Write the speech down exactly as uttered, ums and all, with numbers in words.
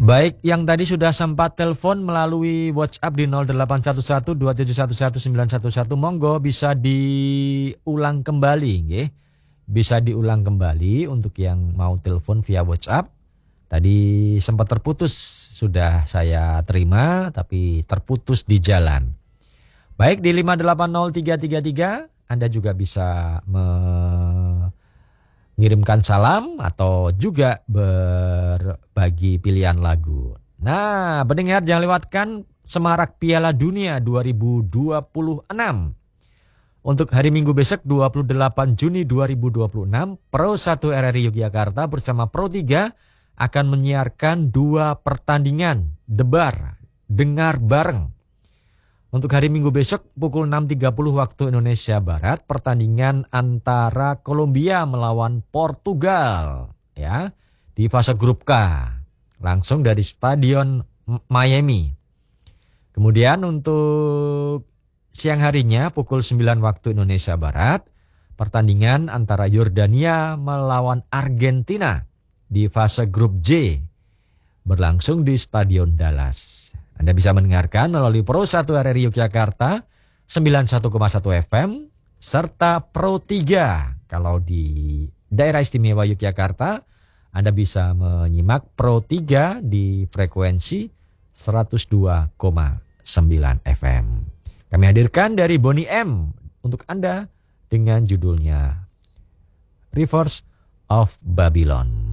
Baik, yang tadi sudah sempat telepon melalui WhatsApp di nol delapan satu satu dua tujuh satu satu sembilan satu satu, monggo bisa diulang kembali, nggih. Bisa diulang kembali untuk yang mau telepon via WhatsApp. Tadi sempat terputus, sudah saya terima tapi terputus di jalan. Baik, di lima delapan nol tiga tiga tiga Anda juga bisa mengirimkan salam atau juga berbagi pilihan lagu. Nah, pendengar jangan lewatkan Semarak Piala Dunia dua ribu dua puluh enam. Untuk hari Minggu besok dua puluh delapan Juni dua ribu dua puluh enam, Pro satu R R I Yogyakarta bersama Pro tiga akan menyiarkan dua pertandingan debar, dengar bareng. Untuk hari Minggu besok pukul enam tiga puluh waktu Indonesia Barat, pertandingan antara Kolombia melawan Portugal ya di fase grup K. Langsung dari Stadion Miami. Kemudian untuk siang harinya pukul sembilan waktu Indonesia Barat, pertandingan antara Yordania melawan Argentina di fase grup J berlangsung di Stadion Dallas. Anda bisa mendengarkan melalui Pro satu R R I Yogyakarta sembilan puluh satu koma satu F M serta Pro tiga. Kalau di daerah istimewa Yogyakarta, Anda bisa menyimak Pro tiga di frekuensi seratus dua koma sembilan F M. Kami hadirkan dari Bonnie M untuk Anda dengan judulnya Rivers of Babylon.